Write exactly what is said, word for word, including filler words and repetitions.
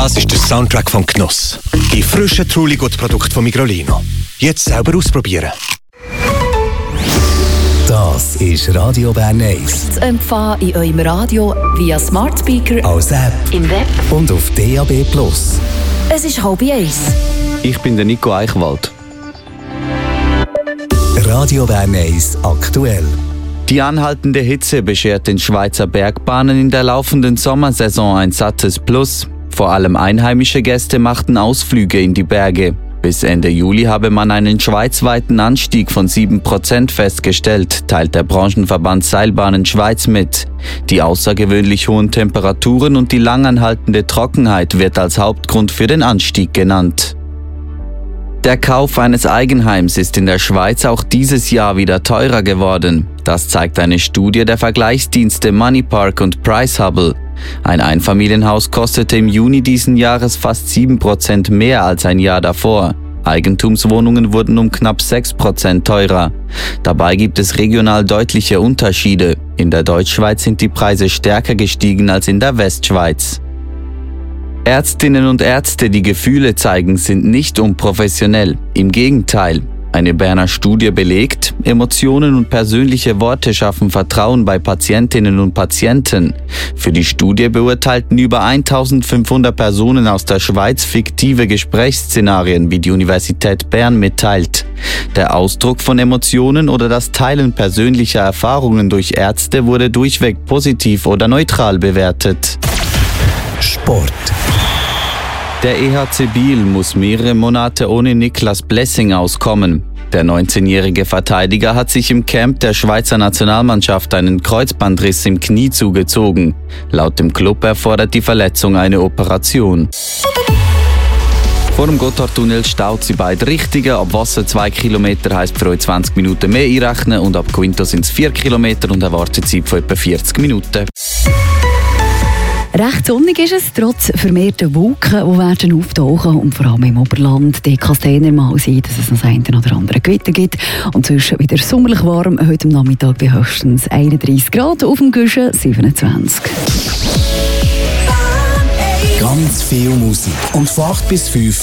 Das ist der Soundtrack vom Genuss. Die frischen Truligut-Produkte von Migrolino. Jetzt selber ausprobieren. Das ist Radio Bern eins. Zu empfangen in eurem Radio via Smart Speaker, als App im Web und auf D A B plus. Es ist halb eins. Ich bin der Nico Eichwald. Radio Bern eins aktuell. Die anhaltende Hitze beschert den Schweizer Bergbahnen in der laufenden Sommersaison ein sattes Plus. Vor allem einheimische Gäste machten Ausflüge in die Berge. Bis Ende Juli habe man einen schweizweiten Anstieg von sieben Prozent festgestellt, teilt der Branchenverband Seilbahnen Schweiz mit. Die außergewöhnlich hohen Temperaturen und die langanhaltende Trockenheit wird als Hauptgrund für den Anstieg genannt. Der Kauf eines Eigenheims ist in der Schweiz auch dieses Jahr wieder teurer geworden. Das zeigt eine Studie der Vergleichsdienste Moneypark und Pricehubble. Ein Einfamilienhaus kostete im Juni diesen Jahres fast sieben Prozent mehr als ein Jahr davor. Eigentumswohnungen wurden um knapp sechs Prozent teurer. Dabei gibt es regional deutliche Unterschiede. In der Deutschschweiz sind die Preise stärker gestiegen als in der Westschweiz. Ärztinnen und Ärzte, die Gefühle zeigen, sind nicht unprofessionell. Im Gegenteil. Eine Berner Studie belegt, Emotionen und persönliche Worte schaffen Vertrauen bei Patientinnen und Patienten. Für die Studie beurteilten über eintausendfünfhundert Personen aus der Schweiz fiktive Gesprächsszenarien, wie die Universität Bern mitteilt. Der Ausdruck von Emotionen oder das Teilen persönlicher Erfahrungen durch Ärzte wurde durchweg positiv oder neutral bewertet. Sport. Der E H C Biel muss mehrere Monate ohne Niklas Blessing auskommen. Der neunzehnjährige Verteidiger hat sich im Camp der Schweizer Nationalmannschaft einen Kreuzbandriss im Knie zugezogen. Laut dem Club erfordert die Verletzung eine Operation. Vor dem Gotthardtunnel staut sie beide Richtigen. Ab Wasser zwei Kilometer heisst für euch zwanzig Minuten mehr einrechnen und ab Quinto sind es vier Kilometer und eine Wartezeit von etwa vierzig Minuten. Recht sonnig ist es, trotz vermehrter Wolken, die werden auftauchen und vor allem im Oberland. Die kann es dann mal sein, dass es noch ein oder andere Gewitter gibt. Und sonst wieder sommerlich warm, heute am Nachmittag bei höchstens einunddreissig Grad, auf dem Guschen siebenundzwanzig. Ganz viel Musik und von acht bis fünf